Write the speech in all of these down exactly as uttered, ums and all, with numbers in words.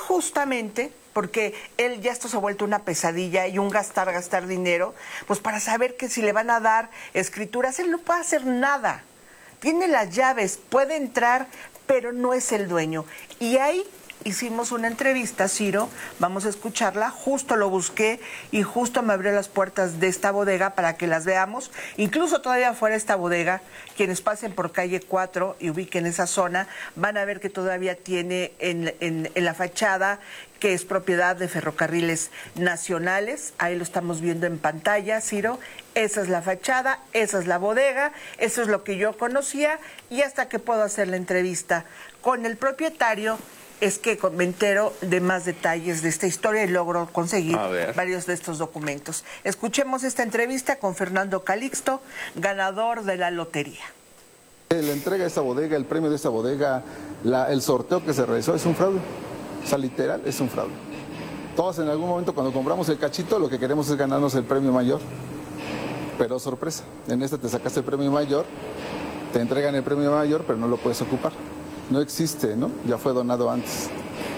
justamente porque él ya esto se ha vuelto una pesadilla y un gastar, gastar dinero, pues para saber que si le van a dar escrituras, él no puede hacer nada. Tiene las llaves, puede entrar, pero no es el dueño. Y ahí hicimos una entrevista, Ciro, vamos a escucharla, justo lo busqué y justo me abrió las puertas de esta bodega para que las veamos. Incluso todavía fuera de esta bodega, quienes pasen por calle cuatro y ubiquen esa zona, van a ver que todavía tiene en, en, en la fachada, que es propiedad de Ferrocarriles Nacionales. Ahí lo estamos viendo en pantalla, Ciro. Esa es la fachada, esa es la bodega, eso es lo que yo conocía, y hasta que puedo hacer la entrevista con el propietario es que me entero de más detalles de esta historia y logro conseguir varios de estos documentos. Escuchemos esta entrevista con Fernando Calixto, ganador de la lotería. La entrega de esta bodega, el premio de esta bodega, la, el sorteo que se realizó es un fraude. O sea, literal, es un fraude. Todos en algún momento cuando compramos el cachito lo que queremos es ganarnos el premio mayor. Pero sorpresa, en este te sacaste el premio mayor, te entregan el premio mayor, pero no lo puedes ocupar. No existe, ¿no? Ya fue donado antes.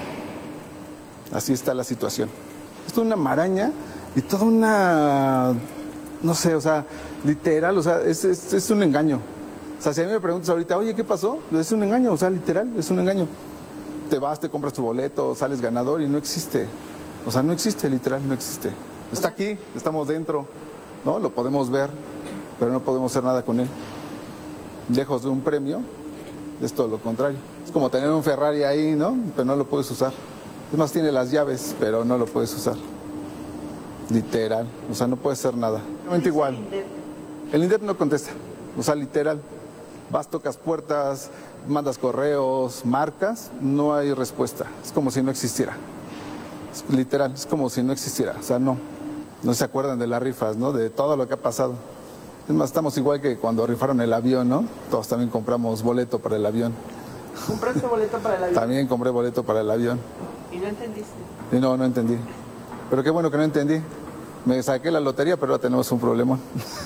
Así está la situación. Esto es una maraña y toda una, no sé, o sea, literal, o sea, es, es, es un engaño. O sea, si a mí me preguntas ahorita, oye, ¿qué pasó? Es un engaño, o sea, literal, es un engaño. Te vas, te compras tu boleto, sales ganador y no existe. O sea, no existe, literal, no existe. Está aquí, estamos dentro, ¿no? Lo podemos ver, pero no podemos hacer nada con él. Lejos de un premio, es todo lo contrario. Es como tener un Ferrari ahí, ¿no? Pero no lo puedes usar. Es más, tiene las llaves, pero no lo puedes usar. Literal, o sea, no puedes hacer nada. Realmente igual. El INDEP no contesta, o sea, literal. Vas, tocas puertas, mandas correos, marcas, no hay respuesta. Es como si no existiera. Es literal, es como si no existiera. O sea, no. No se acuerdan de las rifas, ¿no? De todo lo que ha pasado. Es más, estamos igual que cuando rifaron el avión, ¿no? Todos también compramos boleto para el avión. ¿Compraste boleto para el avión? También compré boleto para el avión. ¿Y no entendiste? Y no, no entendí. Pero qué bueno que no entendí. Me saqué la lotería, pero ahora tenemos un problemón.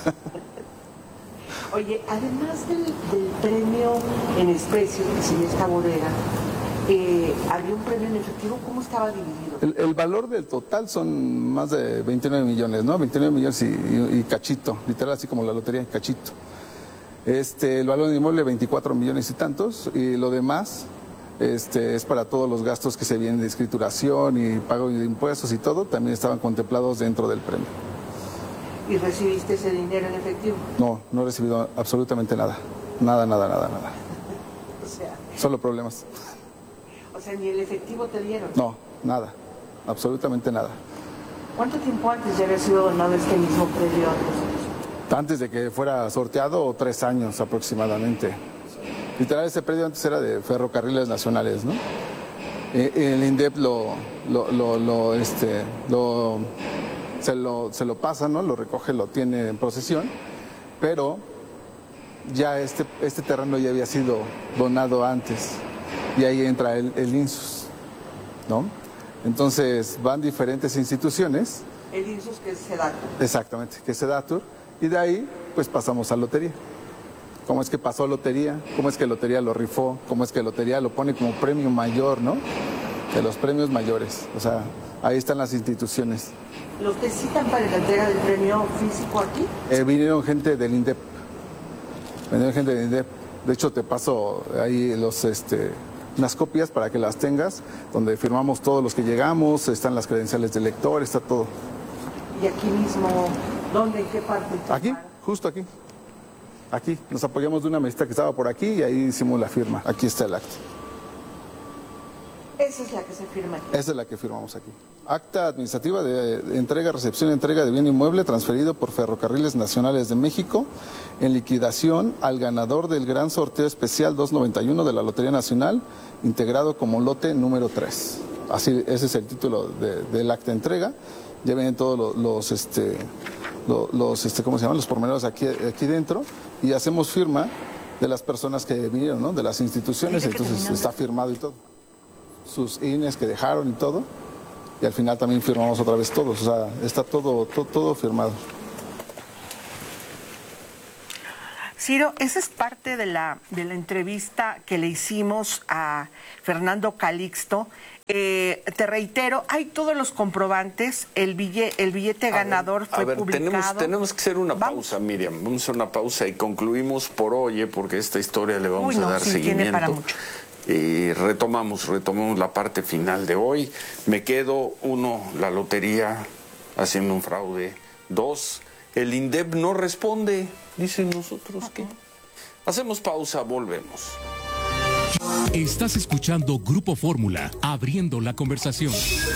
Oye, además del, del premio en especie que recibió esta bodega, eh, ¿había un premio en efectivo? ¿Cómo estaba dividido? El, el valor del total son más de veintinueve millones, ¿no? veintinueve millones y, y, y cachito, literal así como la lotería, cachito. Este, el valor del inmueble veinticuatro millones y tantos, y lo demás este, es para todos los gastos que se vienen de escrituración y pago de impuestos y todo, también estaban contemplados dentro del premio. ¿Y recibiste ese dinero en efectivo? No, no he recibido absolutamente nada. Nada, nada, nada, nada. O sea... Solo problemas. O sea, ¿ni el efectivo te dieron? No, nada. Absolutamente nada. ¿Cuánto tiempo antes ya había sido donado este mismo premio? Antes de que fuera sorteado, tres años aproximadamente. Literal, ese predio antes era de Ferrocarriles Nacionales, ¿no? El INDEP lo, lo, lo, lo, este, lo, se lo, se lo pasa, ¿no? Lo recoge, lo tiene en posesión, pero ya este, este terreno ya había sido donado antes y ahí entra el, el INSUS, ¿no? Entonces van diferentes instituciones. El INSUS, que es SEDATUR. Exactamente, que es SEDATUR, y de ahí pues pasamos a lotería. ¿Cómo es que pasó lotería? ¿Cómo es que lotería lo rifó? ¿Cómo es que lotería lo pone como premio mayor, ¿no? De los premios mayores, o sea, ahí están las instituciones. ¿Los te citan para la entrega del premio físico aquí? Eh, vinieron gente del INDEP, vinieron gente del INDEP, de hecho te paso ahí los, este... unas copias para que las tengas, donde firmamos todos los que llegamos, están las credenciales del lector, está todo. ¿Y aquí mismo, dónde, en qué parte? Aquí, justo aquí. Aquí, nos apoyamos de una mesita que estaba por aquí y ahí hicimos la firma. Aquí está el acta. Esa es la que se firma aquí. Esa es la que firmamos aquí. Acta administrativa de entrega, recepción y entrega de bien inmueble transferido por Ferrocarriles Nacionales de México en liquidación al ganador del gran sorteo especial doscientos noventa y uno de la Lotería Nacional, integrado como lote número tres. Así, ese es el título de, del acta de entrega. Ya vienen todos los, los, este, los, los este, ¿cómo se llaman? Los pormenores aquí, aquí dentro, y hacemos firma de las personas que vinieron, ¿no? De las instituciones, entonces está firmado y todo. Sus I N Es que dejaron y todo, y al final también firmamos otra vez todos, o sea, está todo, todo, todo firmado. Ciro, esa es parte de la, de la entrevista que le hicimos a Fernando Calixto. Eh, te reitero, hay todos los comprobantes, el billete, el billete ganador ver, fue a ver, publicado. Tenemos, tenemos que hacer una vamos. pausa, Miriam. Vamos a hacer una pausa y concluimos por hoy, ¿eh? Porque esta historia le vamos Uy, no, a dar sí, seguimiento. tiene para mucho. Y retomamos, retomamos la parte final de hoy. Me quedo, uno, la lotería haciendo un fraude. Dos, el INDEP no responde. Dicen nosotros que. Hacemos pausa, volvemos. Estás escuchando Grupo Fórmula, abriendo la conversación.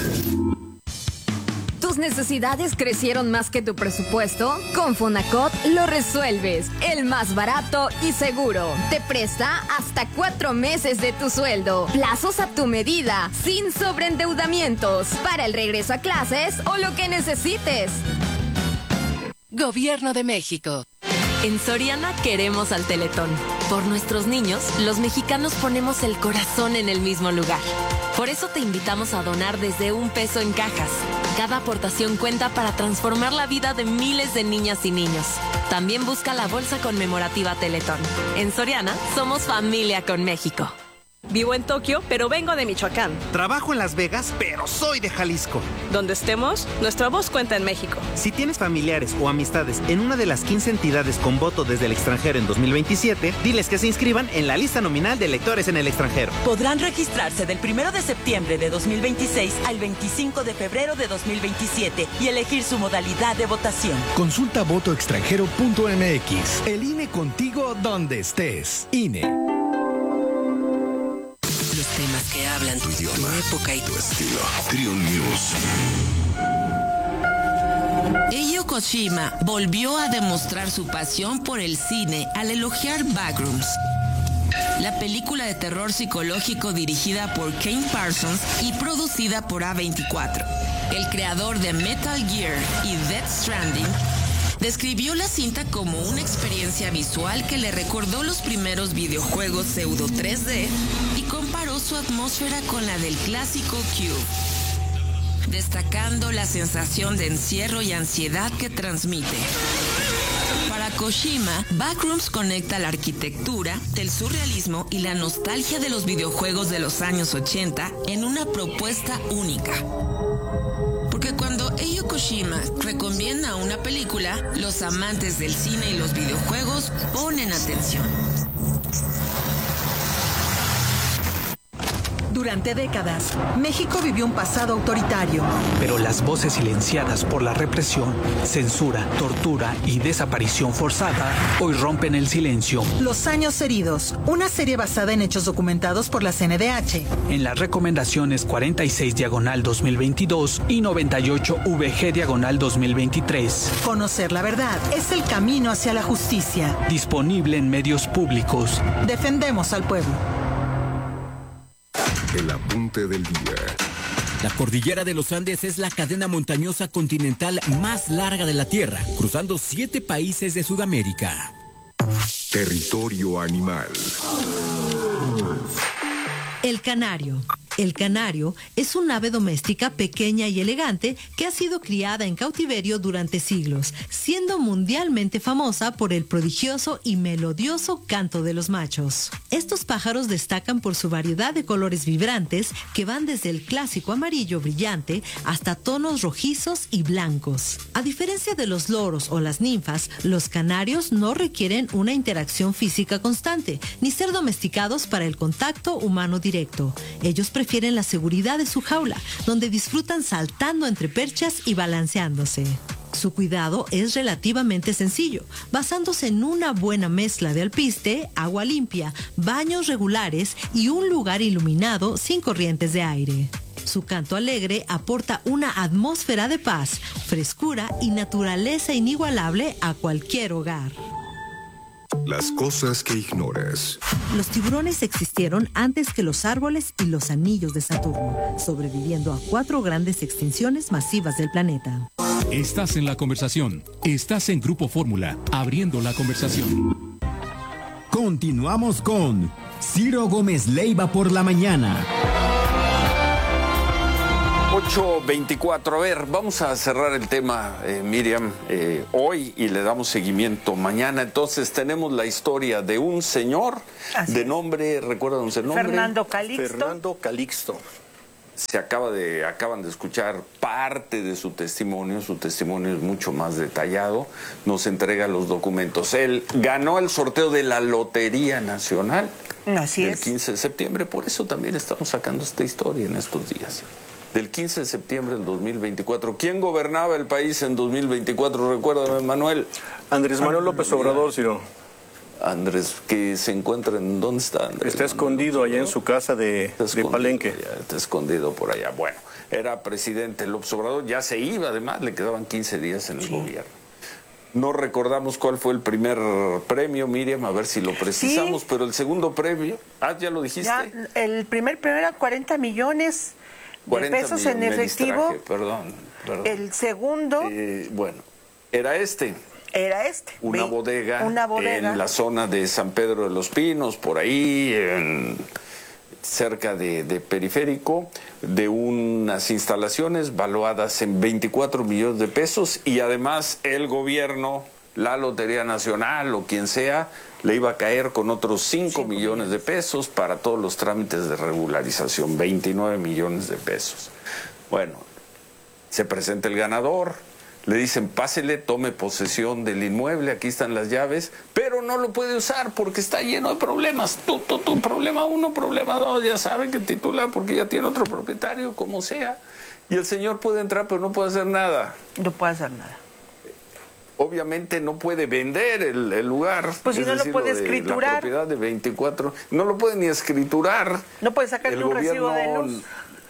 ¿Tus necesidades crecieron más que tu presupuesto? Con Fonacot lo resuelves. El más barato y seguro. Te presta hasta cuatro meses de tu sueldo. Plazos a tu medida, sin sobreendeudamientos. Para el regreso a clases o lo que necesites. Gobierno de México. En Soriana queremos al Teletón. Por nuestros niños, los mexicanos ponemos el corazón en el mismo lugar. Por eso te invitamos a donar desde un peso en cajas. Cada aportación cuenta para transformar la vida de miles de niñas y niños. También busca la bolsa conmemorativa Teletón. En Soriana, somos familia con México. Vivo en Tokio, pero vengo de Michoacán. Trabajo en Las Vegas, pero soy de Jalisco. Donde estemos, nuestra voz cuenta en México. Si tienes familiares o amistades en una de las quince entidades con voto desde el extranjero en dos mil veintisiete, diles que se inscriban en la lista nominal de electores en el extranjero. Podrán registrarse del primero de septiembre de dos mil veintiséis al veinticinco de febrero de dos mil veintisiete y elegir su modalidad de votación. Consulta voto extranjero punto m x. El I N E contigo donde estés. I N E. Los temas que hablan tu idioma, tu época y tu estilo. Trio News. Eiji Kojima volvió a demostrar su pasión por el cine al elogiar Backrooms, la película de terror psicológico dirigida por Kane Parsons y producida por A veinticuatro. El creador de Metal Gear y Death Stranding describió la cinta como una experiencia visual que le recordó los primeros videojuegos pseudo tres D y comparó su atmósfera con la del clásico Cube, destacando la sensación de encierro y ansiedad que transmite. Para Kojima, Backrooms conecta la arquitectura, el surrealismo y la nostalgia de los videojuegos de los años ochenta en una propuesta única. Porque cuando Eiji Kojima recomienda una película, los amantes del cine y los videojuegos ponen atención. Durante décadas, México vivió un pasado autoritario. Pero las voces silenciadas por la represión, censura, tortura y desaparición forzada hoy rompen el silencio. Los años heridos, una serie basada en hechos documentados por la C N D H. En las recomendaciones cuarenta y seis diagonal dos mil veintidós y noventa y ocho V G diagonal dos mil veintitrés. Conocer la verdad es el camino hacia la justicia. Disponible en medios públicos. Defendemos al pueblo. El apunte del día. La cordillera de los Andes es la cadena montañosa continental más larga de la Tierra, cruzando siete países de Sudamérica. Territorio animal. El canario. El canario es un ave doméstica pequeña y elegante que ha sido criada en cautiverio durante siglos, siendo mundialmente famosa por el prodigioso y melodioso canto de los machos. Estos pájaros destacan por su variedad de colores vibrantes que van desde el clásico amarillo brillante hasta tonos rojizos y blancos. A diferencia de los loros o las ninfas, los canarios no requieren una interacción física constante, ni ser domesticados para el contacto humano directo. Ellos prefieren la seguridad de su jaula, donde disfrutan saltando entre perchas y balanceándose. Su cuidado es relativamente sencillo, basándose en una buena mezcla de alpiste, agua limpia, baños regulares y un lugar iluminado sin corrientes de aire. Su canto alegre aporta una atmósfera de paz, frescura y naturaleza inigualable a cualquier hogar. Las cosas que ignoras. Los tiburones existieron antes que los árboles y los anillos de Saturno, sobreviviendo a cuatro grandes extinciones masivas del planeta. Estás en la conversación. Estás en Grupo Fórmula, abriendo la conversación. Continuamos con Ciro Gómez Leiva por la mañana. ocho veinticuatro. A ver, vamos a cerrar el tema, eh, Miriam, eh, hoy y le damos seguimiento mañana. Entonces tenemos la historia de un señor Así de nombre, ¿recuerdan el nombre? Fernando Calixto. Fernando Calixto. Se acaba de, acaban de escuchar parte de su testimonio, su testimonio es mucho más detallado, nos entrega los documentos. Él ganó el sorteo de la Lotería Nacional. Así del es. quince de septiembre, por eso también estamos sacando esta historia en estos días. Del quince de septiembre del dos mil veinticuatro. ¿Quién gobernaba el país en dos mil veinticuatro? Recuérdame, Manuel. Andrés Manuel López Obrador, Ciro. Andrés, que se encuentra en... ¿Dónde está Andrés? Está escondido allá en su casa de, de Palenque. Allá, está escondido por allá. Bueno, era presidente López Obrador, ya se iba además, le quedaban quince días en el sí. gobierno. No recordamos cuál fue el primer premio, Miriam, a ver si lo precisamos, sí. pero el segundo premio, ah, ya lo dijiste. Ya, el primer premio era cuarenta millones de cuarenta pesos millones, en efectivo. Distraje, perdón, perdón. El segundo... Eh, bueno, era este. Era este. Una bodega, una bodega en la zona de San Pedro de los Pinos, por ahí, en, cerca de, de Periférico, de unas instalaciones valuadas en veinticuatro millones de pesos y además el gobierno, la Lotería Nacional o quien sea, le iba a caer con otros cinco millones de pesos para todos los trámites de regularización, veintinueve millones de pesos. Bueno, se presenta el ganador. Le dicen, pásele, tome posesión del inmueble, aquí están las llaves, pero no lo puede usar porque está lleno de problemas. Tú, tú, tú, problema uno, problema dos, ya sabe que titular porque ya tiene otro propietario, como sea. Y el señor puede entrar, pero no puede hacer nada. No puede hacer nada. Obviamente no puede vender el, el lugar. Pues si no decir, lo puede lo escriturar. La propiedad de veinticuatro, no lo puede ni escriturar. No puede sacar un recibo de luz.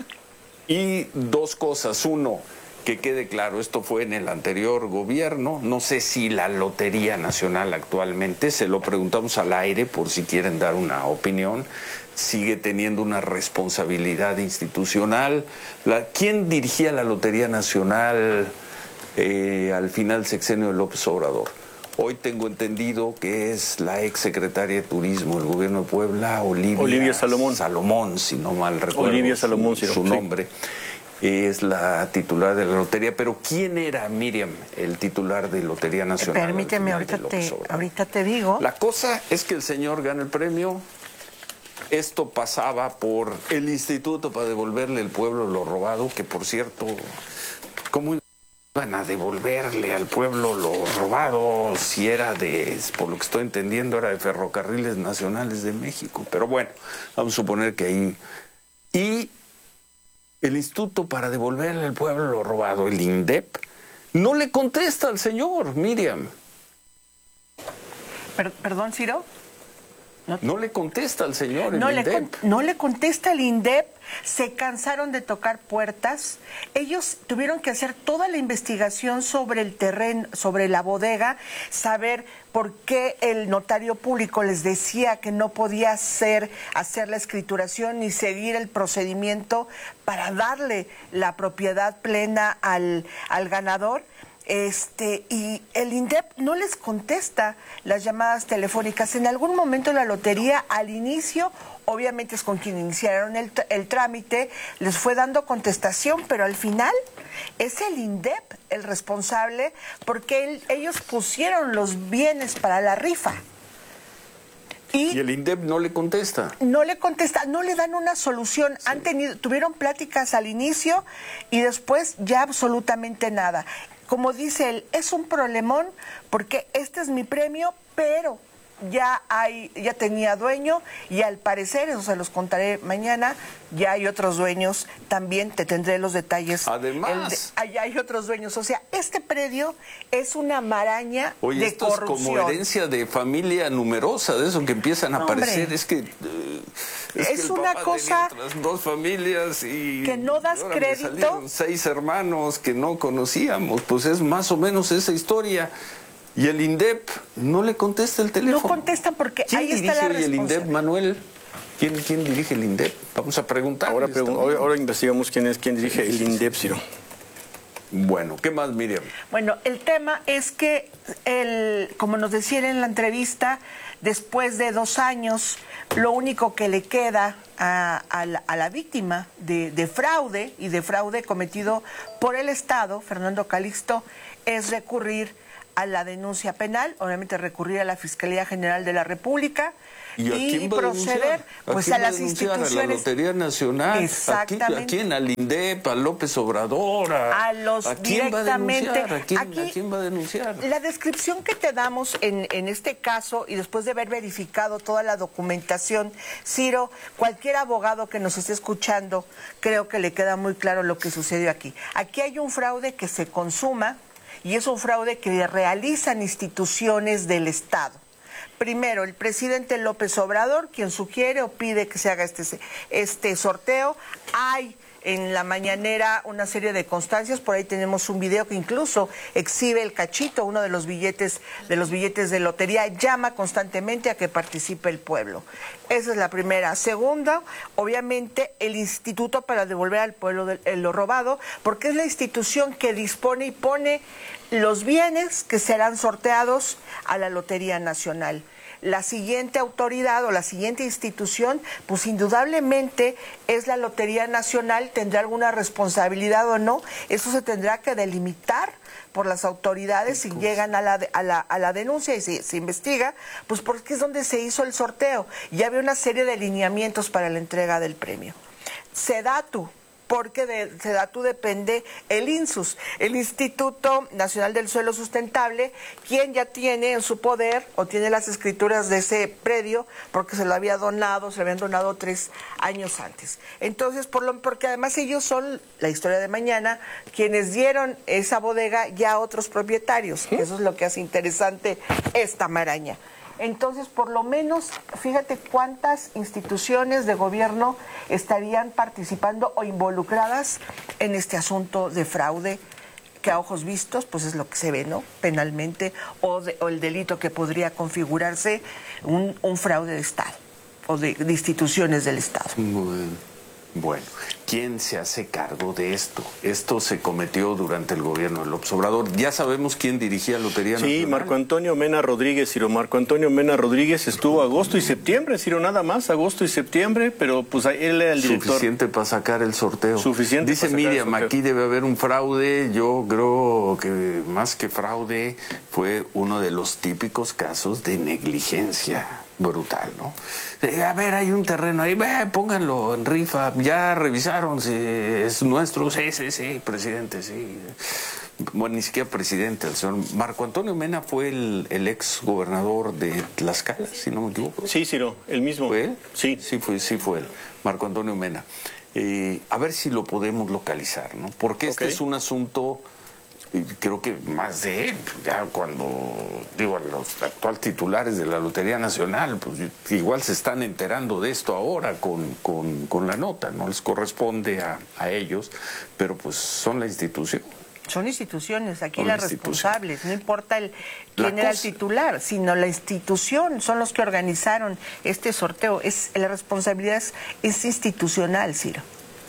Y dos cosas. Uno, que quede claro, esto fue en el anterior gobierno, no sé si la Lotería Nacional actualmente, se lo preguntamos al aire por si quieren dar una opinión, sigue teniendo una responsabilidad institucional. La, ¿Quién dirigía la Lotería Nacional eh, al final sexenio de López Obrador? Hoy tengo entendido que es la ex secretaria de Turismo del gobierno de Puebla, Olivia, Olivia Salomón. Salomón, si no mal recuerdo Olivia Salomón, su, sí, su nombre. Sí. Es la titular de la lotería, pero ¿quién era, Miriam, el titular de Lotería Nacional? Permíteme, ahorita te, ahorita te digo. La cosa es que el señor gana el premio. Esto pasaba por el Instituto para devolverle al pueblo lo robado, que por cierto, ¿cómo iban a devolverle al pueblo lo robado si era de, por lo que estoy entendiendo, era de Ferrocarriles Nacionales de México? Pero bueno, vamos a suponer que ahí... Y el Instituto para devolverle al pueblo lo robado, el INDEP, no le contesta al señor, Miriam. Per, perdón, Ciro. No, no le contesta al señor el no INDEP. Le, no le contesta el INDEP, se cansaron de tocar puertas. Ellos tuvieron que hacer toda la investigación sobre el terreno, sobre la bodega, saber por qué el notario público les decía que no podía hacer, hacer la escrituración ni seguir el procedimiento para darle la propiedad plena al, al ganador. Este, y el INDEP no les contesta las llamadas telefónicas. En algún momento la lotería, al inicio, obviamente es con quien iniciaron el, el trámite, les fue dando contestación, pero al final es el INDEP el responsable porque él, ellos pusieron los bienes para la rifa. Y, y el INDEP no le contesta. No le contesta, no le dan una solución. Sí. Han tenido, tuvieron pláticas al inicio y después ya absolutamente nada. Como dice él, es un problemón porque este es mi premio, pero ya hay, ya tenía dueño y al parecer, eso se los contaré mañana, ya hay otros dueños, también te tendré los detalles. Además, de, allá hay otros dueños, o sea, este predio es una maraña oye, de esto corrupción. Es como herencia de familia numerosa, de eso que empiezan a no, aparecer, hombre. es que... Eh, es, es que el una papá cosa tenía otras dos familias y que no das ahora crédito. Me salieron seis hermanos que no conocíamos, pues es más o menos esa historia. Y el INDEP no le contesta el teléfono. No contesta porque ahí está la responsabilidad. ¿Quién dirige el INDEP, Manuel? ¿Quién, ¿Quién dirige el INDEP? Vamos a preguntar. Ahora, pregun ahora, ahora investigamos quién es quién dirige el INDEP, Ciro. Bueno, ¿qué más, Miriam? Bueno, el tema es que, el, como nos decían en la entrevista, Después de dos años, lo único que le queda a, a, la, a la víctima de, de fraude y de fraude cometido por el Estado, Fernando Calixto, es recurrir a la denuncia penal, obviamente recurrir a la Fiscalía General de la República y, y proceder a pues a, a las a instituciones. la Lotería Nacional, exactamente. ¿A quién? Al INDEP, a López Obrador, a, a los ¿a quién directamente. Va a denunciar? ¿A quién, Aquí, ¿A quién va a denunciar? La descripción que te damos en, en este caso y después de haber verificado toda la documentación, Ciro, cualquier abogado que nos esté escuchando, creo que le queda muy claro lo que sucedió aquí. Aquí hay un fraude que se consuma y es un fraude que realizan instituciones del Estado. Primero, el presidente López Obrador, quien sugiere o pide que se haga este, este sorteo. Hay en la mañanera una serie de constancias, por ahí tenemos un video que incluso exhibe el cachito, uno de los billetes de los billetes de lotería, llama constantemente a que participe el pueblo. Esa es la primera. Segunda, obviamente el Instituto para devolver al pueblo de, eh, lo robado, porque es la institución que dispone y pone los bienes que serán sorteados a la Lotería Nacional. La siguiente autoridad o la siguiente institución, pues indudablemente es la Lotería Nacional. ¿Tendrá alguna responsabilidad o no? Eso se tendrá que delimitar por las autoridades si llegan a la, a la, a la denuncia y se, se investiga, pues porque es donde se hizo el sorteo. Ya había una serie de lineamientos para la entrega del premio. SEDATU, porque de SEDATU depende el INSUS, el Instituto Nacional del Suelo Sustentable, quien ya tiene en su poder o tiene las escrituras de ese predio porque se lo había donado, se lo habían donado tres años antes. Entonces, por lo, porque además ellos son, la historia de mañana, quienes dieron esa bodega ya a otros propietarios. ¿Sí? Eso es lo que hace interesante esta maraña. Entonces, por lo menos, fíjate cuántas instituciones de gobierno estarían participando o involucradas en este asunto de fraude, que a ojos vistos, pues es lo que se ve, ¿no? Penalmente, o, de, o el delito que podría configurarse un, un fraude de Estado, o de, de instituciones del Estado. Bueno. Bueno, ¿quién se hace cargo de esto? Esto se cometió durante el gobierno de López Obrador. Ya sabemos quién dirigía Lotería Nacional. Sí, Marco Antonio Mena Rodríguez, Ciro. Marco Antonio Mena Rodríguez estuvo agosto y septiembre, Ciro, nada más, agosto y septiembre, pero pues él era el director. Suficiente para sacar el sorteo. Suficiente. Dice Miriam, aquí debe haber un fraude. Yo creo que más que fraude fue uno de los típicos casos de negligencia brutal, ¿no? A ver, hay un terreno ahí, ve, pónganlo en rifa, ya revisaron si es nuestro, sí, sí, sí, presidente, sí. Bueno, ni siquiera presidente, el señor Marco Antonio Mena fue el, el ex gobernador de Tlaxcala, si no me equivoco. Sí, Ciro, el mismo. ¿Fue él? Sí. Sí fue, sí fue él, Marco Antonio Mena. Eh, a ver si lo podemos localizar, ¿no? Porque este okay. es un asunto... Y creo que más de él, ya cuando digo a los actuales titulares de la Lotería Nacional, pues igual se están enterando de esto ahora con, con, con la nota, no les corresponde a, a ellos, pero pues son la institución. Son instituciones, aquí son las responsables, no importa el quién era el titular, sino la institución, son los que organizaron este sorteo, es la responsabilidad es, es institucional, Ciro.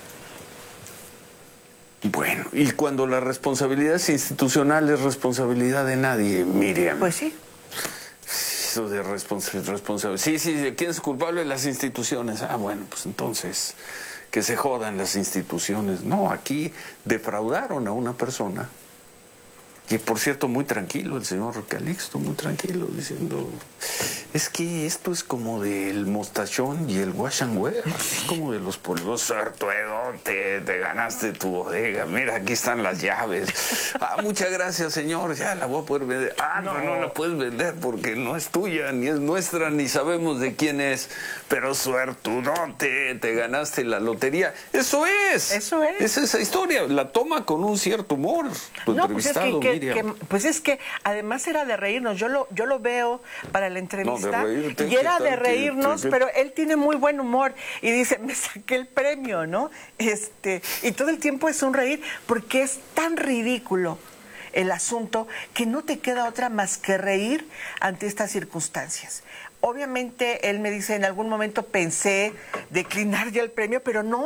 Bueno, y cuando la responsabilidad es institucional, es responsabilidad de nadie, Miriam. Pues sí. Eso de responsabilidad. Responsab sí, sí, ¿quién es culpable? Las instituciones. Ah, bueno, pues entonces, que se jodan las instituciones. No, aquí defraudaron a una persona. Y por cierto, muy tranquilo el señor Calixto, muy tranquilo, diciendo, es que esto es como del mostachón y el wash and wear, es como de los polvos, Sartuedo, te, te ganaste tu bodega, mira, aquí están las llaves. Ah, muchas gracias, señor, ya la voy a poder vender. Ah, no, no la puedes vender porque no es tuya, ni es nuestra, ni sabemos de quién es, pero suertudote, te ganaste la lotería. Eso es. Eso es. Es esa historia, la toma con un cierto humor, tu no, entrevistado, pues es que, que, Miriam. que, pues es que además era de reírnos, yo lo, yo lo veo para la entrevista, no, de reírte, y era de que, reírnos, que, que, pero él tiene muy buen humor y dice, me saqué el premio, ¿no? Este, y todo el tiempo es un reír, porque es tan ridículo el asunto que no te queda otra más que reír ante estas circunstancias. Obviamente él me dice, en algún momento pensé declinar ya el premio, pero no,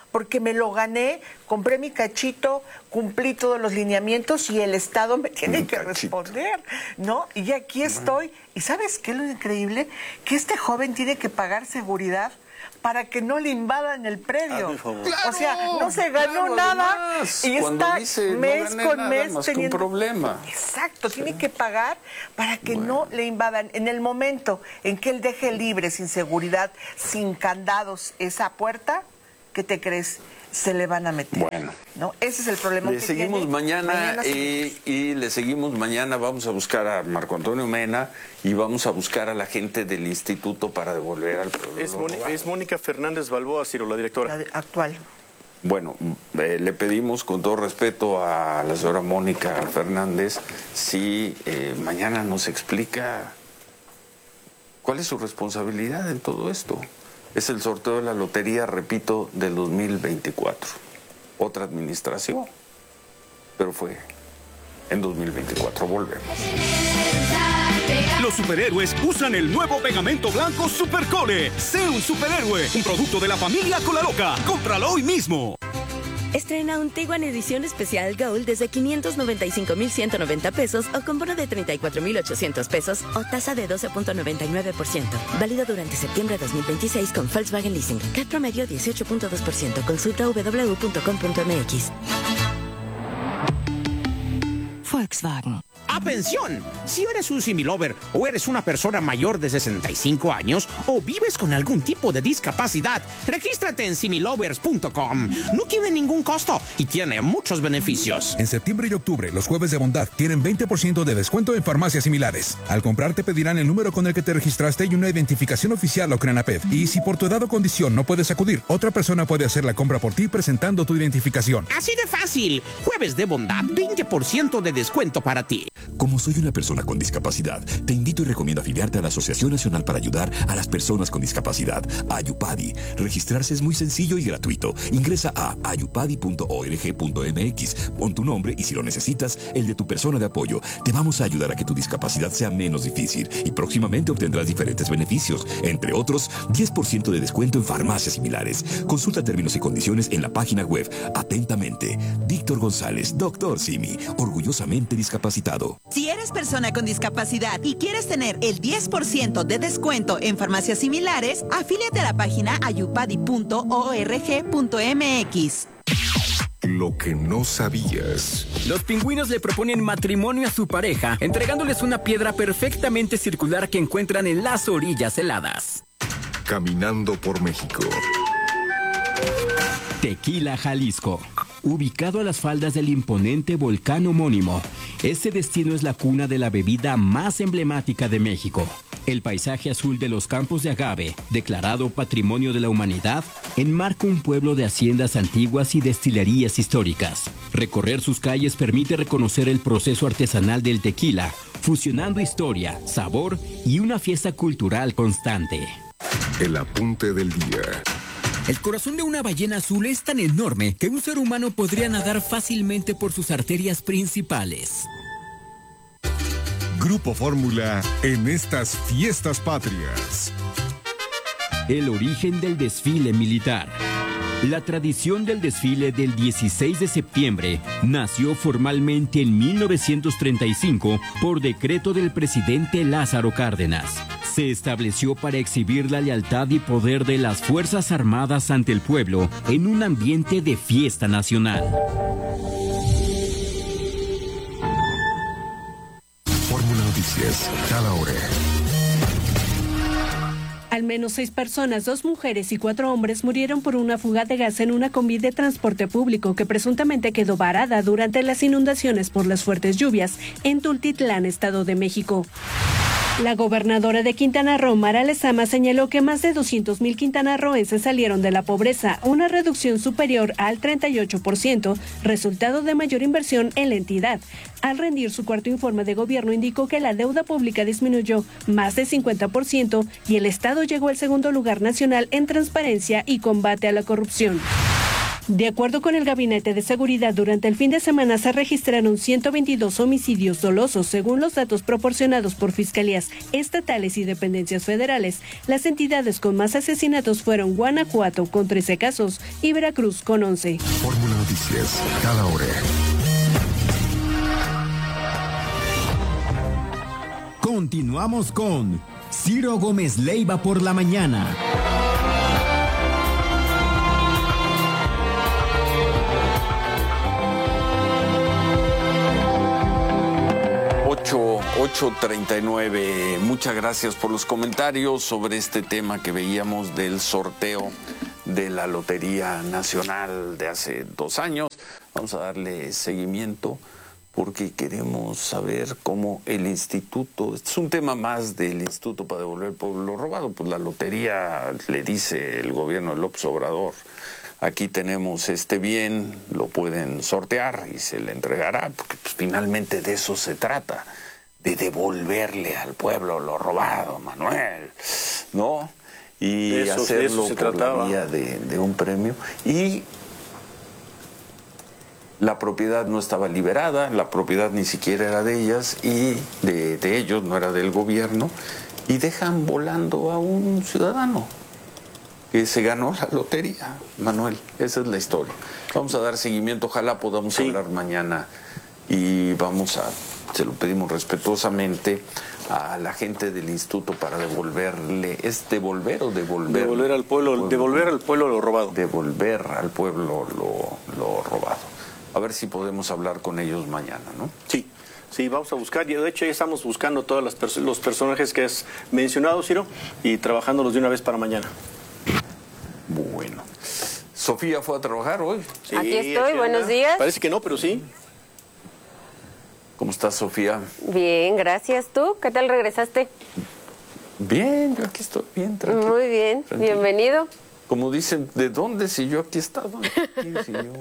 porque me lo gané, compré mi cachito, cumplí todos los lineamientos y el Estado me tiene que responder, ¿no? Y aquí estoy. ¿Y sabes qué es lo increíble? Que este joven tiene que pagar seguridad para que no le invadan el predio. Claro, o sea, no se ganó claro, nada además, y está dice, mes no con nada mes más teniendo un problema. Exacto, sí. Tiene que pagar para que bueno. no le invadan. En el momento en que él deje libre, sin seguridad, sin candados, esa puerta, ¿qué te crees? Se le van a meter. Bueno. ¿No? Ese es el problema. Le que seguimos tiene. mañana, mañana eh, y le seguimos mañana. Vamos a buscar a Marco Antonio Mena y vamos a buscar a la gente del instituto para devolver al pueblo. Es, Moni, es Mónica Fernández Balboa, Ciro, la directora. La de, actual. Bueno, eh, le pedimos con todo respeto a la señora Mónica Fernández si eh, mañana nos explica cuál es su responsabilidad en todo esto. Es el sorteo de la lotería, repito, del dos mil veinticuatro. Otra administración, pero fue en dos mil veinticuatro. Volvemos. Los superhéroes usan el nuevo pegamento blanco Supercole. Sé un superhéroe, un producto de la familia Colaloca. Cómpralo hoy mismo. Estrena un Tiguan edición especial Gold desde quinientos noventa y cinco mil ciento noventa pesos o con bono de treinta y cuatro mil ochocientos pesos o tasa de doce punto noventa y nueve por ciento. Válido durante septiembre de dos mil veintiséis con Volkswagen Leasing. C A T promedio dieciocho punto dos por ciento. Consulta w w w punto com punto m x. Volkswagen. ¡Atención! Si eres un similover o eres una persona mayor de sesenta y cinco años o vives con algún tipo de discapacidad, regístrate en similovers punto com. No tiene ningún costo y tiene muchos beneficios. En septiembre y octubre, los jueves de bondad tienen veinte por ciento de descuento en farmacias similares. Al comprar te pedirán el número con el que te registraste y una identificación oficial o CRENAPED. Y si por tu edad o condición no puedes acudir, otra persona puede hacer la compra por ti presentando tu identificación. Así de fácil. Jueves de bondad, veinte por ciento de descuento para ti. Como soy una persona con discapacidad, te invito y recomiendo afiliarte a la Asociación Nacional para Ayudar a las Personas con Discapacidad, Ayupadi. Registrarse es muy sencillo y gratuito. Ingresa a ayupadi punto org punto m x, pon tu nombre y si lo necesitas, el de tu persona de apoyo. Te vamos a ayudar a que tu discapacidad sea menos difícil y próximamente obtendrás diferentes beneficios, entre otros, diez por ciento de descuento en farmacias similares. Consulta términos y condiciones en la página web. Atentamente, Víctor González, doctor Simi, orgullosamente discapacitado. Si eres persona con discapacidad y quieres tener el diez por ciento de descuento en farmacias similares, afíliate a la página ayupadi punto org punto m x. Lo que no sabías. Los pingüinos le proponen matrimonio a su pareja, entregándoles una piedra perfectamente circular que encuentran en las orillas heladas. Caminando por México. Tequila, Jalisco. Ubicado a las faldas del imponente volcán homónimo, este destino es la cuna de la bebida más emblemática de México. El paisaje azul de los campos de agave, declarado Patrimonio de la Humanidad, enmarca un pueblo de haciendas antiguas y destilerías históricas. Recorrer sus calles permite reconocer el proceso artesanal del tequila, fusionando historia, sabor y una fiesta cultural constante. El apunte del día. El corazón de una ballena azul es tan enorme que un ser humano podría nadar fácilmente por sus arterias principales. Grupo Fórmula en estas fiestas patrias. El origen del desfile militar. La tradición del desfile del dieciséis de septiembre nació formalmente en mil novecientos treinta y cinco por decreto del presidente Lázaro Cárdenas. Se estableció para exhibir la lealtad y poder de las Fuerzas Armadas ante el pueblo en un ambiente de fiesta nacional. Fórmula Noticias, cada hora. Al menos seis personas, dos mujeres y cuatro hombres murieron por una fuga de gas en una combi de transporte público que presuntamente quedó varada durante las inundaciones por las fuertes lluvias en Tultitlán, Estado de México. La gobernadora de Quintana Roo, Mara Lezama, señaló que más de doscientos mil quintanarroenses salieron de la pobreza, una reducción superior al treinta y ocho por ciento, resultado de mayor inversión en la entidad. Al rendir su cuarto informe de gobierno, indicó que la deuda pública disminuyó más de cincuenta por ciento y el Estado llegó al segundo lugar nacional en transparencia y combate a la corrupción. De acuerdo con el Gabinete de Seguridad, durante el fin de semana se registraron ciento veintidós homicidios dolosos, según los datos proporcionados por fiscalías estatales y dependencias federales. Las entidades con más asesinatos fueron Guanajuato con trece casos y Veracruz con once. Fórmula Noticias, cada hora. Continuamos con Ciro Gómez Leiva por la mañana. ocho treinta y nueve. Muchas gracias por los comentarios sobre este tema que veíamos del sorteo de la Lotería Nacional de hace dos años. Vamos a darle seguimiento porque queremos saber cómo el instituto, este es un tema más del Instituto para Devolver al Pueblo lo Robado, pues la lotería le dice el gobierno de López Obrador, aquí tenemos este bien, lo pueden sortear y se le entregará, porque pues, finalmente de eso se trata, de devolverle al pueblo lo robado, Manuel, ¿no? Y de eso, hacerlo de eso se por trataba. la vía de, de un premio. Y la propiedad no estaba liberada, la propiedad ni siquiera era de ellas y de, de ellos, no era del gobierno, y dejan volando a un ciudadano que se ganó la lotería, Manuel. Esa es la historia. Vamos a dar seguimiento, ojalá podamos sí. hablar mañana y vamos a, se lo pedimos respetuosamente a la gente del instituto para devolverle, ¿es devolver o devolver? Devolver al pueblo, pueblo devolver al pueblo lo robado. Devolver al pueblo lo, lo robado. A ver si podemos hablar con ellos mañana, ¿no? Sí. Sí, vamos a buscar, y de hecho ya estamos buscando todos los, pers los personajes que has mencionado, Ciro, y trabajándolos de una vez para mañana. Bueno. ¿Sofía fue a trabajar hoy? Sí, aquí estoy, buenos días. Parece que no, pero sí. ¿Cómo estás, Sofía? Bien, gracias. ¿Tú? ¿Qué tal regresaste? Bien, yo aquí estoy bien, tranquilo. Muy bien, tranquilo. Bienvenido. Como dicen, ¿de dónde si yo aquí estaba? Aquí, si yo...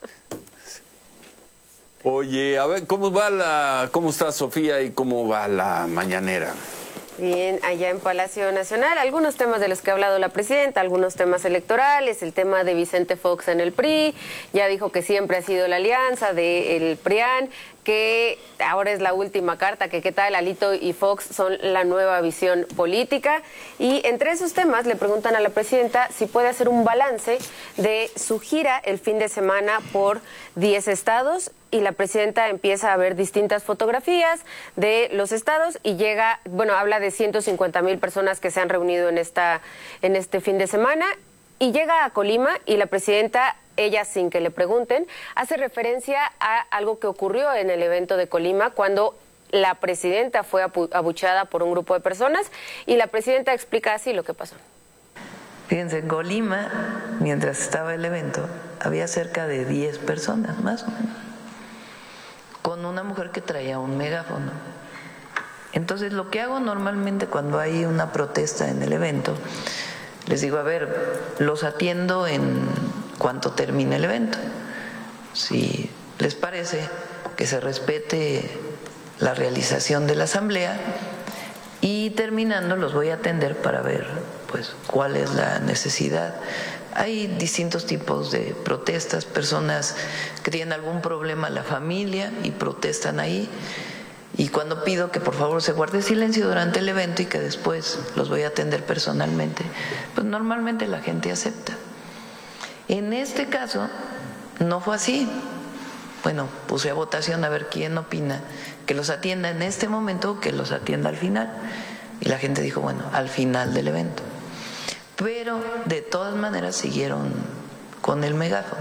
Oye, a ver, ¿cómo va la, cómo está Sofía y cómo va la mañanera? Bien, allá en Palacio Nacional, algunos temas de los que ha hablado la presidenta, algunos temas electorales, el tema de Vicente Fox en el P R I, ya dijo que siempre ha sido la alianza del PRIAN, que ahora es la última carta, que qué tal Alito y Fox son la nueva visión política. Y entre esos temas le preguntan a la presidenta si puede hacer un balance de su gira el fin de semana por diez estados. Y la presidenta empieza a ver distintas fotografías de los estados y llega, bueno, habla de ciento cincuenta mil personas que se han reunido en, esta, en este fin de semana. Y llega a Colima y la presidenta, ella sin que le pregunten, hace referencia a algo que ocurrió en el evento de Colima cuando la presidenta fue abucheada por un grupo de personas y la presidenta explica así lo que pasó. Fíjense, en Colima, mientras estaba el evento, había cerca de diez personas, más o menos, con una mujer que traía un megáfono. Entonces, lo que hago normalmente cuando hay una protesta en el evento, les digo, a ver, los atiendo en cuanto termine el evento. Si les parece que se respete la realización de la asamblea y terminando los voy a atender para ver pues cuál es la necesidad. Hay distintos tipos de protestas, personas que tienen algún problema en la familia y protestan ahí. Y cuando pido que por favor se guarde silencio durante el evento y que después los voy a atender personalmente, pues normalmente la gente acepta. En este caso no fue así. Bueno, puse a votación a ver quién opina que los atienda en este momento o que los atienda al final. Y la gente dijo, bueno, al final del evento. Pero de todas maneras siguieron con el megáfono.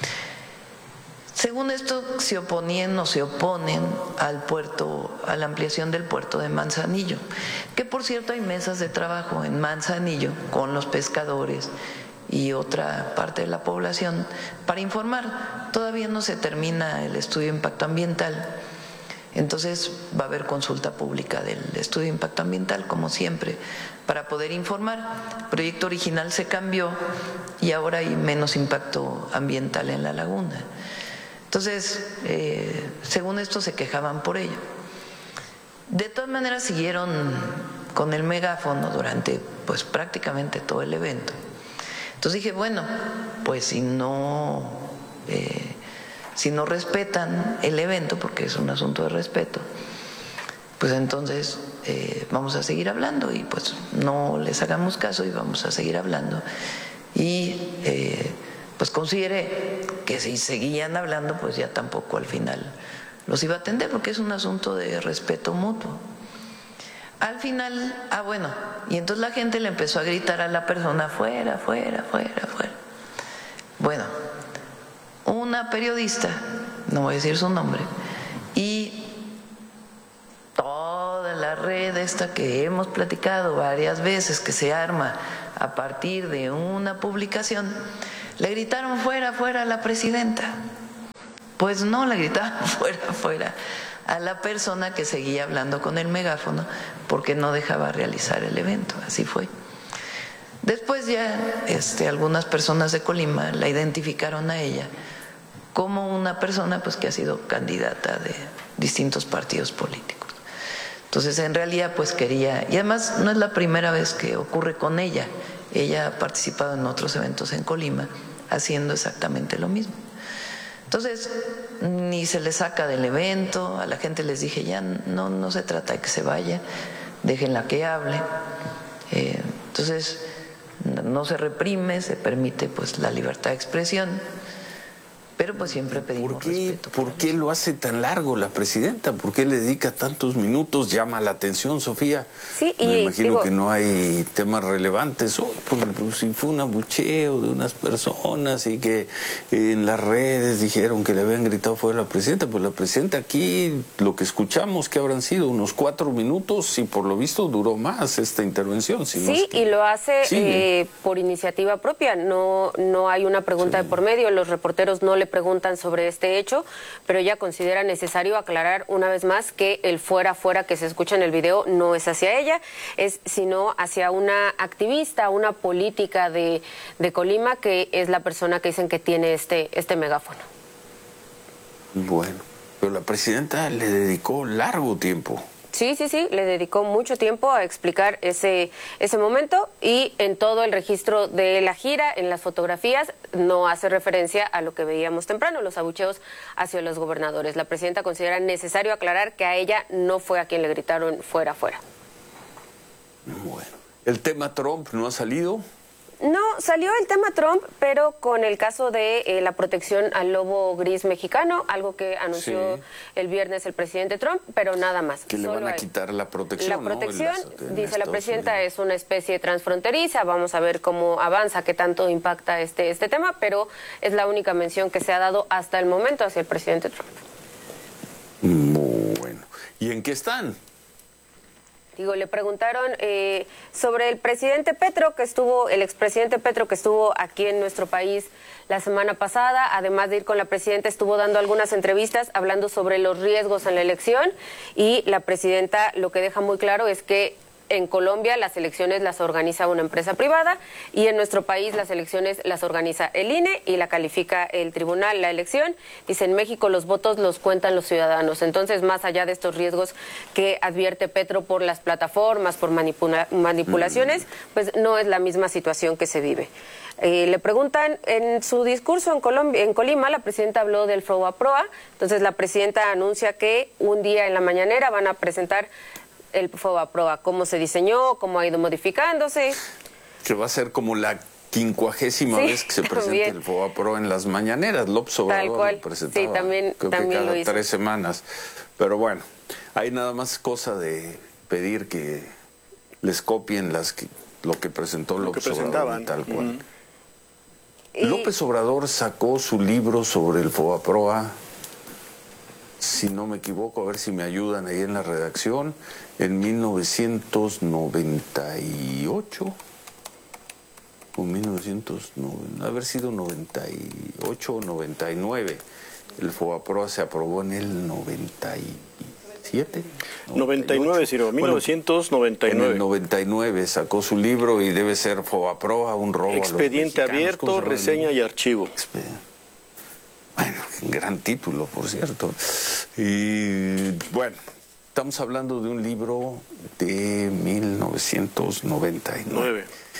Según esto, se oponían o se oponen al puerto, a la ampliación del puerto de Manzanillo, que por cierto hay mesas de trabajo en Manzanillo con los pescadores y otra parte de la población para informar. Todavía no se termina el estudio de impacto ambiental, entonces va a haber consulta pública del estudio de impacto ambiental, como siempre, para poder informar. El proyecto original se cambió y ahora hay menos impacto ambiental en la laguna. Entonces, eh, según esto se quejaban por ello. De todas maneras siguieron con el megáfono durante pues prácticamente todo el evento. Entonces dije, bueno, pues si no eh, si no respetan el evento, porque es un asunto de respeto, pues entonces eh, vamos a seguir hablando y pues no les hagamos caso y vamos a seguir hablando. Y eh, pues consideré que si seguían hablando, pues ya tampoco al final los iba a atender, porque es un asunto de respeto mutuo. Al final, ah bueno, y entonces la gente le empezó a gritar a la persona, fuera, fuera, fuera, fuera. Bueno, una periodista, no voy a decir su nombre, y toda la red esta que hemos platicado varias veces, que se arma a partir de una publicación, le gritaron fuera, fuera a la presidenta. Pues no, le gritaron fuera, fuera a la persona que seguía hablando con el megáfono porque no dejaba realizar el evento. Así fue. Después ya este, algunas personas de Colima la identificaron a ella como una persona pues que ha sido candidata de distintos partidos políticos. Entonces en realidad pues quería, y además no es la primera vez que ocurre con ella, ella ha participado en otros eventos en Colima haciendo exactamente lo mismo. Entonces ni se le saca del evento, a la gente les dije ya no, no se trata de que se vaya, déjenla que hable. Eh, entonces no se reprime, se permite pues la libertad de expresión, pero pues siempre pedimos ¿Por qué, respeto. ¿Por qué lo hace tan largo la presidenta? ¿Por qué le dedica tantos minutos? Llama la atención, Sofía. Sí, y me imagino digo, que no hay temas relevantes. Oh, pues, pues, si fue un abucheo de unas personas y que en las redes dijeron que le habían gritado fuera a la presidenta, pues la presidenta aquí, lo que escuchamos que habrán sido unos cuatro minutos y por lo visto duró más esta intervención. Si sí, no es que... y lo hace Sí. eh, por iniciativa propia. No, no hay una pregunta sí. de por medio. Los reporteros no le preguntan sobre este hecho, pero ella considera necesario aclarar una vez más que el fuera fuera que se escucha en el video no es hacia ella, es sino hacia una activista, una política de, de Colima, que es la persona que dicen que tiene este, este megáfono. Bueno, pero la presidenta le dedicó largo tiempo. Sí, sí, sí, le dedicó mucho tiempo a explicar ese, ese momento, y en todo el registro de la gira, en las fotografías, no hace referencia a lo que veíamos temprano, los abucheos hacia los gobernadores. La presidenta considera necesario aclarar que a ella no fue a quien le gritaron fuera, fuera. Bueno, ¿el tema Trump no ha salido? No, salió el tema Trump, pero con el caso de eh, la protección al lobo gris mexicano, algo que anunció sí. el viernes el presidente Trump, pero nada más. Que le van a hay. quitar la protección. La protección, ¿no? en dice la presidenta, Unidos. es una especie transfronteriza. Vamos a ver cómo avanza, qué tanto impacta este, este tema, pero es la única mención que se ha dado hasta el momento hacia el presidente Trump. Bueno, ¿y en qué están? Digo, le preguntaron eh, sobre el presidente Petro, que estuvo, el expresidente Petro, que estuvo aquí en nuestro país la semana pasada. Además de ir con la presidenta, estuvo dando algunas entrevistas hablando sobre los riesgos en la elección, y la presidenta lo que deja muy claro es que en Colombia las elecciones las organiza una empresa privada, y en nuestro país las elecciones las organiza el I N E y la califica el tribunal, la elección. Dice, en México los votos los cuentan los ciudadanos. Entonces, más allá de estos riesgos que advierte Petro por las plataformas, por manipula manipulaciones, pues no es la misma situación que se vive. Eh, le preguntan, en su discurso en, Colombia, en Colima, la presidenta habló del FOBAPROA. Entonces la presidenta anuncia que un día en la mañanera van a presentar el FOBAPROA, cómo se diseñó, cómo ha ido modificándose. Que va a ser como la quincuagésima sí, vez que se presenta el FOBAPROA en las mañaneras. López Obrador lo presentaba, sí, también, creo también que cada lo hizo. tres semanas. Pero bueno, hay nada más cosa de pedir que les copien las que, lo que presentó lo López que Obrador, tal cual. Mm. Y... López Obrador sacó su libro sobre el FOBAPROA, si no me equivoco, a ver si me ayudan ahí en la redacción, en mil novecientos noventa y ocho, o mil novecientos noventa, haber sido noventa y ocho o noventa y nueve. El FOBAPROA se aprobó en el noventa y siete. noventa y nueve, Ciro, mil novecientos noventa y nueve. En el noventa y nueve sacó su libro y debe ser FOBAPROA, un robo Expediente a los abierto, reseña y archivo. Expediente. Bueno, gran título, por cierto. Y bueno, estamos hablando de un libro de mil novecientos noventa y nueve.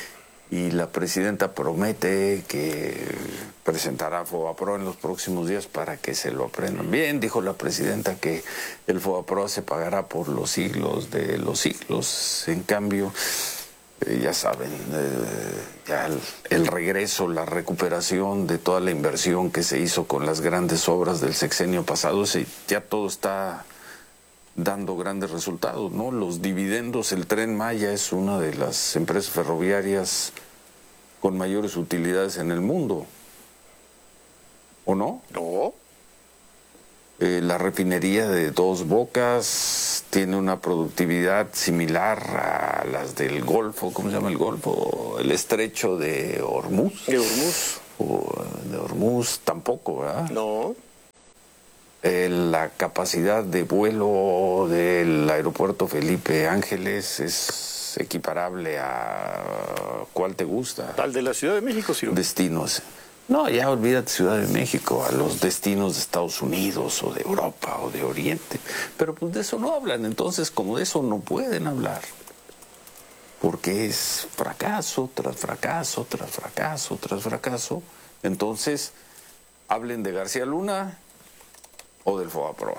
y la presidenta promete que presentará FOBAPROA en los próximos días para que se lo aprendan. Bien, dijo la presidenta que el FOBAPROA se pagará por los siglos de los siglos. En cambio, eh, ya saben, eh, ya el, el regreso, la recuperación de toda la inversión que se hizo con las grandes obras del sexenio pasado, ese, ya todo está dando grandes resultados, ¿no? Los dividendos, el Tren Maya es una de las empresas ferroviarias con mayores utilidades en el mundo. ¿O no? No. Eh, la refinería de Dos Bocas tiene una productividad similar a las del Golfo, ¿cómo se llama el Golfo? El estrecho de Hormuz. De Hormuz. O de Hormuz tampoco, ¿verdad? No. Eh, la capacidad de vuelo del aeropuerto Felipe Ángeles es equiparable a ¿cuál te gusta? Al de la Ciudad de México, Ciro. Destinos. No, ya olvídate Ciudad de México, a los destinos de Estados Unidos o de Europa o de Oriente. Pero pues de eso no hablan, entonces como de eso no pueden hablar. Porque es fracaso tras fracaso, tras fracaso, tras fracaso. Entonces, hablen de García Luna o del FOBAPROA.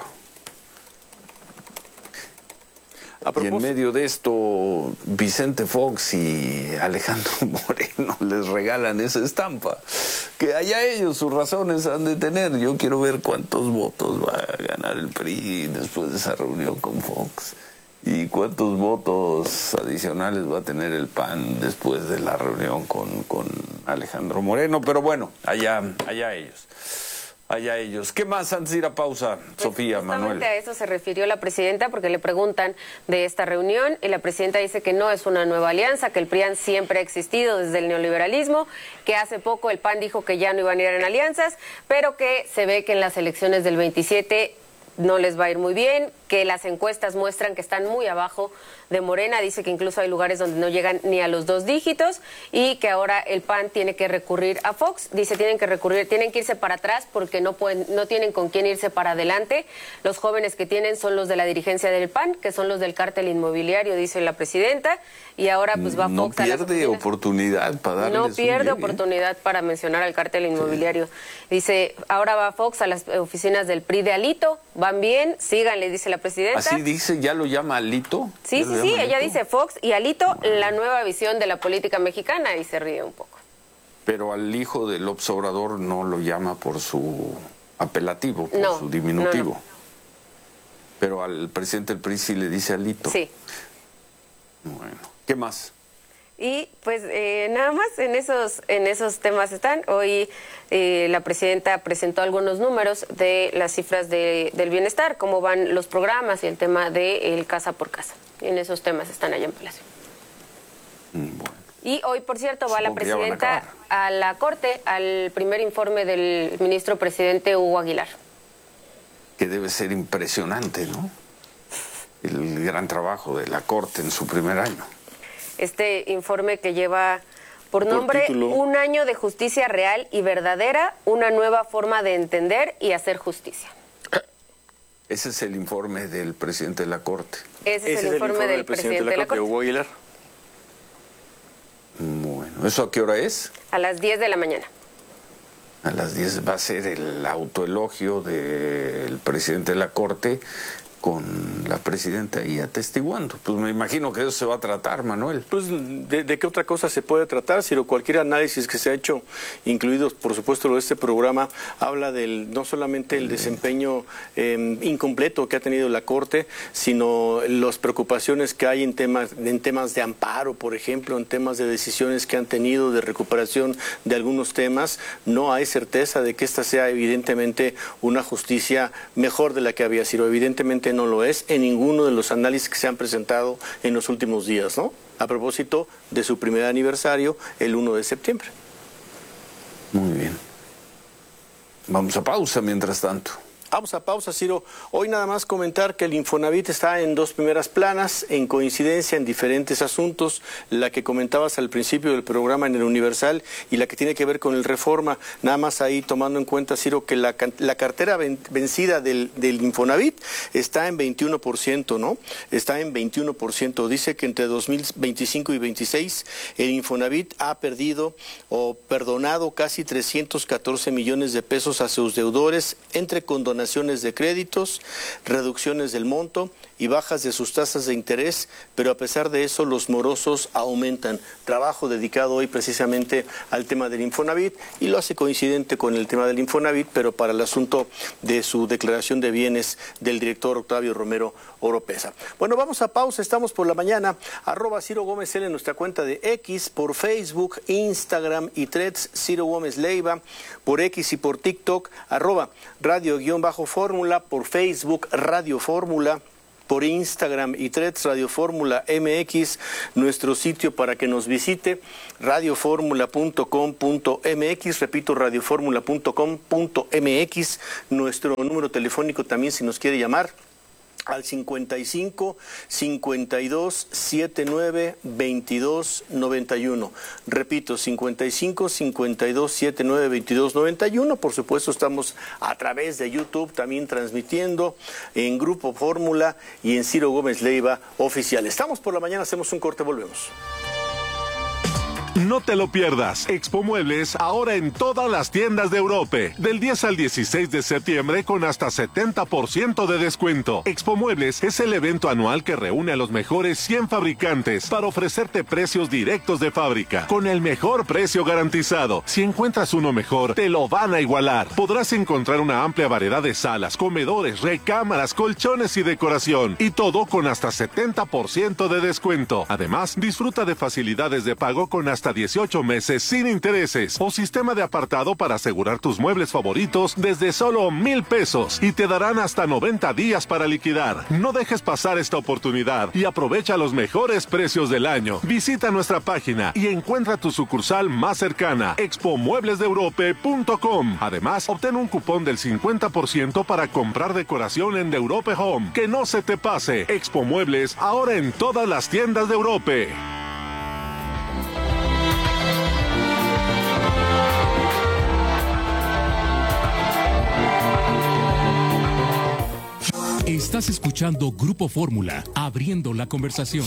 Y en medio de esto, Vicente Fox y Alejandro Moreno les regalan esa estampa. Que allá ellos sus razones han de tener. Yo quiero ver cuántos votos va a ganar el P R I después de esa reunión con Fox. Y cuántos votos adicionales va a tener el P A N después de la reunión con, con Alejandro Moreno. Pero bueno, allá, allá ellos. Allá ellos. ¿Qué más antes de ir a pausa, pues, Sofía, Manuel? A eso se refirió la presidenta porque le preguntan de esta reunión y la presidenta dice que no es una nueva alianza, que el P R I A N siempre ha existido desde el neoliberalismo, que hace poco el P A N dijo que ya no iban a ir en alianzas, pero que se ve que en las elecciones del veintisiete no les va a ir muy bien, que las encuestas muestran que están muy abajo de Morena, dice que incluso hay lugares donde no llegan ni a los dos dígitos y que ahora el P A N tiene que recurrir a Fox, dice tienen que recurrir, tienen que irse para atrás porque no pueden, no tienen con quién irse para adelante, los jóvenes que tienen son los de la dirigencia del P A N, que son los del cártel inmobiliario, dice la presidenta, y ahora pues va no Fox a las pierde oficinas. oportunidad para darles No pierde un llegue. oportunidad para mencionar al cártel inmobiliario. Sí. Dice, ahora va Fox a las oficinas del P R I de Alito, van bien, síganle, dice la presidenta. Así dice, ya lo llama Alito. Sí, sí, sí, ella dice Fox y Alito, la nueva visión de la política mexicana, y se ríe un poco. Pero al hijo del López Obrador no lo llama por su apelativo, por no, su diminutivo. No, no. Pero al presidente del P R I sí le dice Alito. Sí. Bueno, ¿qué más? Y pues eh, nada más en esos en esos temas están. Hoy eh, la presidenta presentó algunos números de las cifras de, del bienestar, cómo van los programas y el tema de el casa por casa. Y en esos temas están allá en Palacio. Bueno. Y hoy, por cierto, va Supongo la presidenta a, a la Corte, al primer informe del ministro presidente Hugo Aguilar. Que debe ser impresionante, ¿no? El gran trabajo de la Corte en su primer año. Este informe que lleva por nombre Por Un año de justicia real y verdadera, una nueva forma de entender y hacer justicia. Ese es el informe del presidente de la Corte. Ese es el, informe, informe del, del presidente, presidente de la Corte, Hugo Aguilar. Bueno, ¿eso a qué hora es? A las diez de la mañana. A las diez va a ser el autoelogio del presidente de la Corte con la presidenta ahí atestiguando. Pues me imagino que eso se va a tratar, Manuel. Pues, ¿de, de qué otra cosa se puede tratar? Si cualquier análisis que se ha hecho, incluidos, por supuesto, lo de este programa, habla del no solamente el desempeño eh, incompleto que ha tenido la Corte, sino las preocupaciones que hay en temas, en temas de amparo, por ejemplo, en temas de decisiones que han tenido, de recuperación de algunos temas. No hay certeza de que esta sea evidentemente una justicia mejor de la que había sido. Evidentemente no lo es en ninguno de los análisis que se han presentado en los últimos días, ¿no? A propósito de su primer aniversario, el uno de septiembre. Muy bien. Vamos a pausa mientras tanto. Vamos a pausa, Ciro. Hoy nada más comentar que el Infonavit está en dos primeras planas, en coincidencia en diferentes asuntos, la que comentabas al principio del programa en el Universal y la que tiene que ver con el Reforma. Nada más ahí tomando en cuenta, Ciro, que la, la cartera ven, vencida del, del Infonavit está en veintiuno por ciento, ¿no? Está en veintiuno por ciento. Dice que entre dos mil veinticinco y veintiséis el Infonavit ha perdido o perdonado casi trescientos catorce millones de pesos a sus deudores entre condonaciones de créditos, reducciones del monto y bajas de sus tasas de interés, pero a pesar de eso los morosos aumentan. Trabajo dedicado hoy precisamente al tema del Infonavit y lo hace coincidente con el tema del Infonavit, pero para el asunto de su declaración de bienes del director Octavio Romero Oropeza. Bueno, vamos a pausa, estamos por la mañana, arroba Ciro Gómez L en nuestra cuenta de X, por Facebook, Instagram y Threads, Ciro Gómez Leiva, por X y por TikTok, arroba radio-fórmula, por Facebook, Radio Fórmula, por Instagram y Threads, Radio Fórmula M X, nuestro sitio para que nos visite, radio fórmula punto com punto m x, repito, radio fórmula punto com punto m x, nuestro número telefónico también si nos quiere llamar, al cincuenta y cinco, cincuenta y dos, setenta y nueve, veintidós, noventa y uno. Repito, cincuenta y cinco, cincuenta y dos, setenta y nueve, veintidós, noventa y uno. Por supuesto, estamos a través de YouTube también transmitiendo en Grupo Fórmula y en Ciro Gómez Leiva Oficial. Estamos por la mañana, hacemos un corte, volvemos. No te lo pierdas. Expo Muebles ahora en todas las tiendas de Europe. Del diez al dieciséis de septiembre con hasta setenta por ciento de descuento. Expo Muebles es el evento anual que reúne a los mejores cien fabricantes para ofrecerte precios directos de fábrica. Con el mejor precio garantizado. Si encuentras uno mejor, te lo van a igualar. Podrás encontrar una amplia variedad de salas, comedores, recámaras, colchones y decoración. Y todo con hasta setenta por ciento de descuento. Además, disfruta de facilidades de pago con hasta dieciocho meses sin intereses o sistema de apartado para asegurar tus muebles favoritos desde solo mil pesos y te darán hasta noventa días para liquidar. No dejes pasar esta oportunidad y aprovecha los mejores precios del año. Visita nuestra página y encuentra tu sucursal más cercana, expo muebles de europe punto com. Además, obtén un cupón del cincuenta por ciento para comprar decoración en The Europe Home. Que no se te pase. Expo Muebles ahora en todas las tiendas de Europe. Estás escuchando Grupo Fórmula, abriendo la conversación.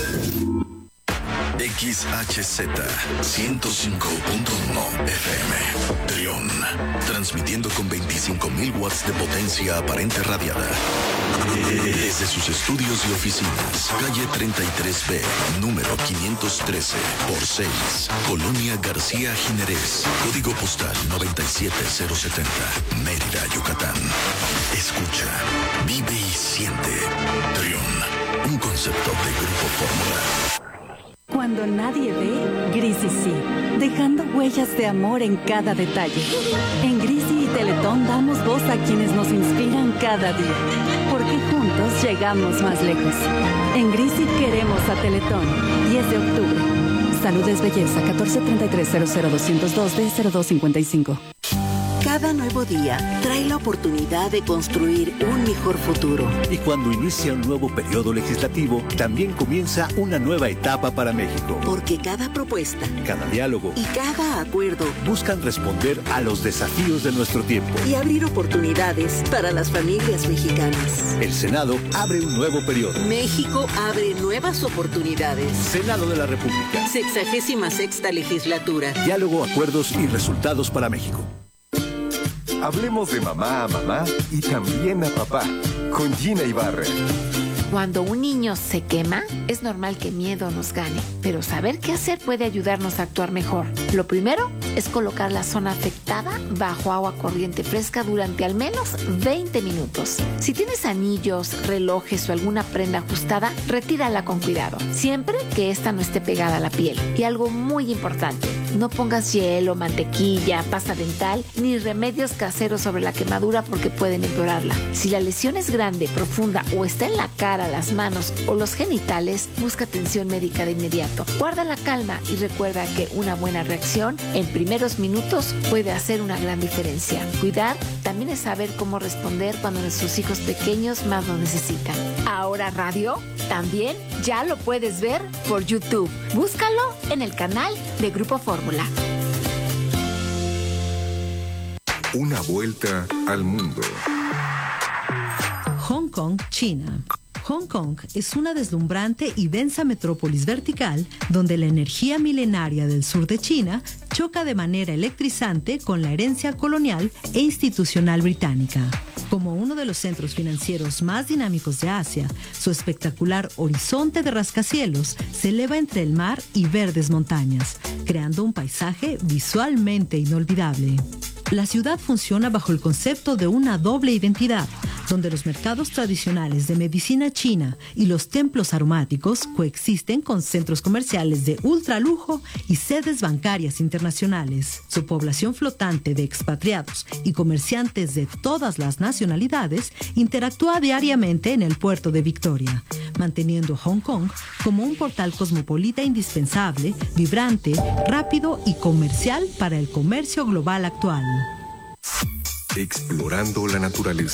X H Z ciento cinco punto uno F M, Trión, transmitiendo con veinticinco mil watts de potencia aparente radiada. Desde sus estudios y oficinas, calle treinta y tres B, número quinientos trece por seis, Colonia García Jiménez, código postal noventa y siete cero setenta, Mérida, Yucatán. Escucha, vive y siente. Trión, un concepto de Grupo Fórmula. Cuando nadie ve, Grisi sí, dejando huellas de amor en cada detalle. En Grisi y Teletón damos voz a quienes nos inspiran cada día, porque juntos llegamos más lejos. En Grisi queremos a Teletón. diez de octubre. Salud es belleza, catorce treinta y tres cero cero doscientos dos D cero dos cincuenta y cinco. Cada nuevo día trae la oportunidad de construir un mejor futuro. Y cuando inicia un nuevo periodo legislativo, también comienza una nueva etapa para México. Porque cada propuesta, cada diálogo y cada acuerdo buscan responder a los desafíos de nuestro tiempo y abrir oportunidades para las familias mexicanas. El Senado abre un nuevo periodo. México abre nuevas oportunidades. Senado de la República. Sexagésima sexta legislatura. Diálogo, acuerdos y resultados para México. Hablemos de mamá a mamá y también a papá, con Gina Ibarra. Cuando un niño se quema, es normal que miedo nos gane, pero saber qué hacer puede ayudarnos a actuar mejor. Lo primero es colocar la zona afectada bajo agua corriente fresca durante al menos veinte minutos. Si tienes anillos, relojes o alguna prenda ajustada, retírala con cuidado, siempre que ésta no esté pegada a la piel. Y algo muy importante, No pongas hielo, mantequilla, pasta dental, ni remedios caseros sobre la quemadura porque pueden empeorarla. Si la lesión es grande, profunda o está en la cara, las manos o los genitales, busca atención médica de inmediato. Guarda la calma y recuerda que una buena reacción en primeros minutos puede hacer una gran diferencia. Cuidar también es saber cómo responder cuando nuestros hijos pequeños más lo necesitan. Ahora radio también ya lo puedes ver por YouTube. Búscalo en el canal de Grupo Fórmula. Una vuelta al mundo. Hong Kong, China. Hong Kong es una deslumbrante y densa metrópolis vertical donde la energía milenaria del sur de China choca de manera electrizante con la herencia colonial e institucional británica. Como uno de los centros financieros más dinámicos de Asia, su espectacular horizonte de rascacielos se eleva entre el mar y verdes montañas, creando un paisaje visualmente inolvidable. La ciudad funciona bajo el concepto de una doble identidad, donde los mercados tradicionales de medicina china y los templos aromáticos coexisten con centros comerciales de ultralujo y sedes bancarias internacionales. Su población flotante de expatriados y comerciantes de todas las nacionalidades interactúa diariamente en el puerto de Victoria, manteniendo a Hong Kong como un portal cosmopolita indispensable, vibrante, rápido y comercial para el comercio global actual. Explorando la naturaleza.